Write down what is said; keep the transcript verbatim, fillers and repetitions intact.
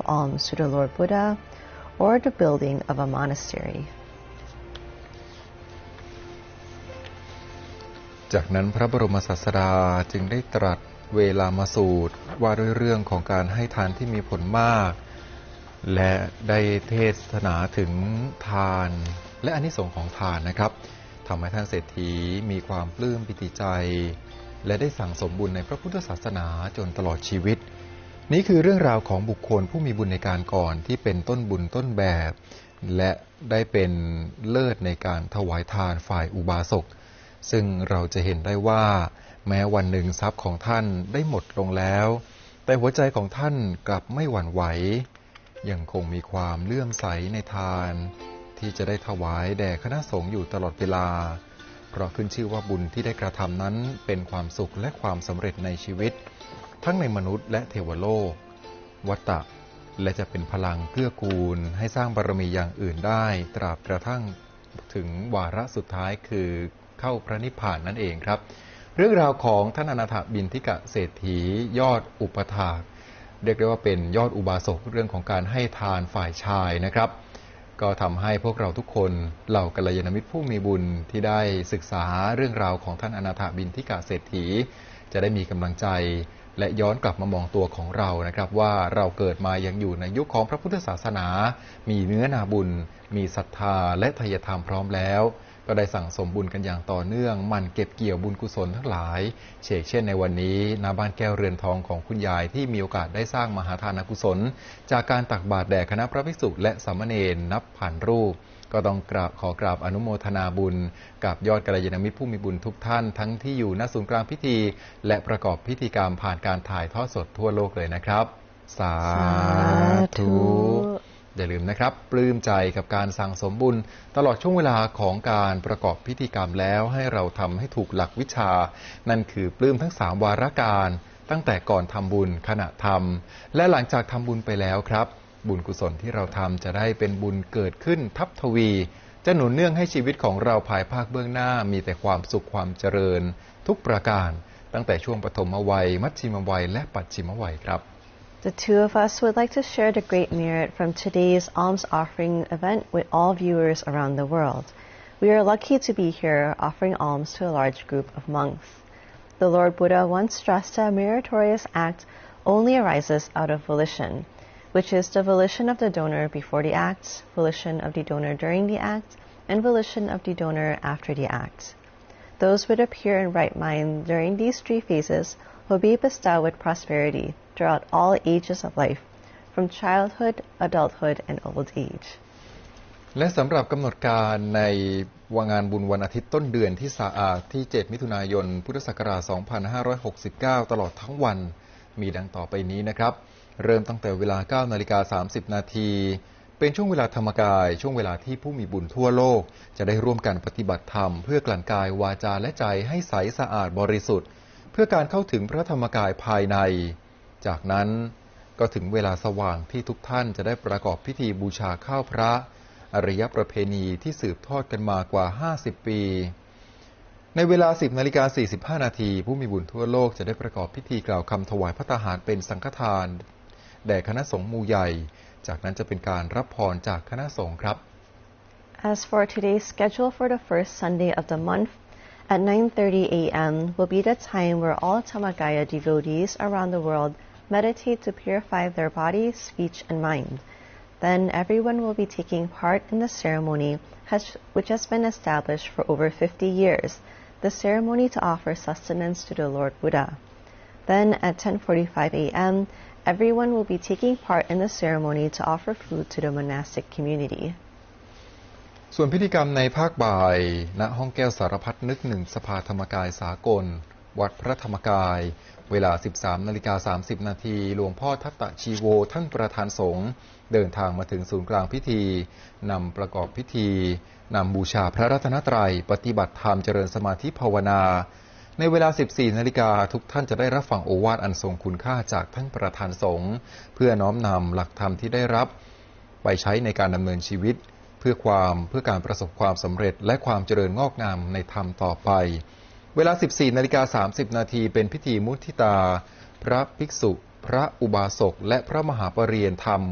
alms to the Lord Buddha or the building of a monastery. จากนั้นพระบรมศาสดาจึงได้ตรัสเวลามาสูตรว่าด้วยเรื่องของการให้ทานที่มีผลมากและได้เทศนาถึงทานและอานิสงส์ของทานนะครับทำให้ท่านเศรษฐีมีความปลื้มปิติใจและได้สั่งสมบุญในพระพุทธศาสนาจนตลอดชีวิตนี้คือเรื่องราวของบุคคลผู้มีบุญในการก่อนที่เป็นต้นบุญต้นแบบและได้เป็นเลิศในการถวายทานฝ่ายอุบาสกซึ่งเราจะเห็นได้ว่าแม้วันหนึ่งทรัพย์ของท่านได้หมดลงแล้วแต่หัวใจของท่านกลับไม่หวั่นไหวยังคงมีความเลื่อมใสในทานที่จะได้ถวายแด่คณะสงฆ์อยู่ตลอดเวลาเพราะขึ้นชื่อว่าบุญที่ได้กระทำนั้นเป็นความสุขและความสำเร็จในชีวิตทั้งในมนุษย์และเทวโลกวัตตะและจะเป็นพลังเกื้อกูลให้สร้างบารมีอย่างอื่นได้ตราบกระทั่งถึงวาระสุดท้ายคือเข้าพระนิพพานนั่นเองครับเรื่องราวของท่านอนาถบิณฑิกเศรษฐียอดอุปถากเรียกได้ว่าเป็นยอดอุบาสกเรื่องของการให้ทานฝ่ายชายนะครับก็ทำให้พวกเราทุกคนเหล่ากัลยาณมิตรผู้มีบุญที่ได้ศึกษาเรื่องราวของท่านอนาถบิณฑิกเศรษฐีจะได้มีกำลังใจและย้อนกลับมามองตัวของเรานะครับว่าเราเกิดมายังอยู่ในยุคของพระพุทธศาสนามีเนื้อนาบุญมีศรัทธาและทายธรรมพร้อมแล้วก็ได้สั่งสมบุญกันอย่างต่อเนื่องมันเก็บเกี่ยวบุญกุศลทั้งหลายเช่นเช่นในวันนี้ณบ้านแก้วเรือนทองของคุณยายที่มีโอกาสได้สร้างมหาทานกุศลจากการตักบาตรแด่คณะพระภิกษุและสามเณรนับพันรูปก็ต้องกราบขอกราบอนุโมทนาบุญกับยอดกัลยาณมิตรผู้มีบุญทุกท่านทั้งที่อยู่ณศูนย์กลางพิธีและประกอบพิธีกรรมผ่านการถ่ายทอดสดทั่วโลกเลยนะครับสาธุอย่าลืมนะครับปลื้มใจกับการสั่งสมบุญตลอดช่วงเวลาของการประกอบพิธีกรรมแล้วให้เราทำให้ถูกหลักวิชานั่นคือปลื้มทั้งสามวาระการตั้งแต่ก่อนทำบุญขณะทำและหลังจากทำบุญไปแล้วครับบุญกุศลที่เราทำจะได้เป็นบุญเกิดขึ้นทับทวีจะหนุนเนื่องให้ชีวิตของเราภายภาคเบื้องหน้ามีแต่ความสุขความเจริญทุกประการตั้งแต่ช่วงปฐมวัยมัชฌิมวัยและปัจฉิมวัยครับ The two of us would like to share the great merit from today's alms offering event with all viewers around the world. We are lucky to be here offering alms to a large group of monks. The Lord Buddha once stressed that a meritorious act only arises out of volition, which is the volition of the donor before the act, volition of the donor during the act, and volition of the donor after the act. Those with a pure and right mind during these three phases will be bestowed with prosperity throughout all ages of life, from childhood, adulthood, and old age. และสำหรับกำหนดการในวันงานบุญวันอาทิตย์ต้นเดือนที่สะอาดที่เจ็ดมิถุนายนพุทธศักราชสองพันห้าร้อยหกสิบเก้าตลอดทั้งวันมีดังต่อไปนี้นะครับเริ่มตั้งแต่เวลา เก้านาฬิกาสามสิบนาทีเป็นช่วงเวลาธรรมกายช่วงเวลาที่ผู้มีบุญทั่วโลกจะได้ร่วมกันปฏิบัติธรรมเพื่อกลั่นกายวาจาและใจให้ใสสะอาดบริสุทธิ์เพื่อการเข้าถึงพระธรรมกายภายในจากนั้นก็ถึงเวลาสว่างที่ทุกท่านจะได้ประกอบพิธีบูชาข้าวพระอารยประเพณีที่สืบทอดกันมากว่าห้าสิบปีในเวลา สิบนาฬิกาสี่สิบห้านาทีผู้มีบุญทั่วโลกจะได้ประกอบพิธีกล่าวคำถวายภัตตาหารเป็นสังฆทานแด่คณะสงฆ์หมู่ใหญ่จากนั้นจะเป็นการรับพรจากคณะสงฆ์ครับ As for today's schedule for the first Sunday of the month at nine thirty a m will be the time where all Dhammakaya devotees around the world meditate to purify their body, speech, and mind. Then everyone will be taking part in the ceremony which has been established for over fifty years, the ceremony to offer sustenance to the Lord Buddha. Then at ten forty-five a m everyone will be taking part in the ceremony to offer food to the monastic community. ส่วนพิธีกรรมในภาคบ่ายณห้องแก้วสารพัดนึกหนึ่งสภาธรรมกายสากลวัดพระธรรมกายเวลา สิบสามนาฬิกาสามสิบนาทีหลวงพ่อทัตตะชีโวท่านประธานสงฆ์เดินทางมาถึงศูนย์กลางพิธีนำประกอบพิธีนำบูชาพระรัตนตรัยปฏิบัติธรรมเจริญสมาธิภาวนาในเวลา สิบสี่นาฬิกาทุกท่านจะได้รับฟังโอวาทอันทรงคุณค่าจากท่านประธานสงฆ์เพื่อน้อมนำหลักธรรมที่ได้รับไปใช้ในการดำเนินชีวิตเพื่อความเพื่อการประสบความสำเร็จและความเจริญงอกงามในธรรมต่อไปเวลา สิบสี่นาฬิกาสามสิบนาทีเป็นพิธีมุทิตาพระภิกษุพระอุบาสกและพระมหาปริญญาธรรม